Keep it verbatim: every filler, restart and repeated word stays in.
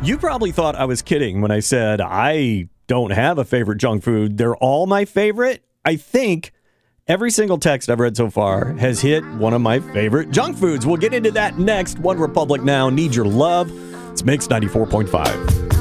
You probably thought I was kidding when I said I don't have a favorite junk food. They're all my favorite. I think every single text I've read so far has hit one of my favorite junk foods. We'll get into that next. One Republic Now, Need Your Love. It's Mix ninety-four point five.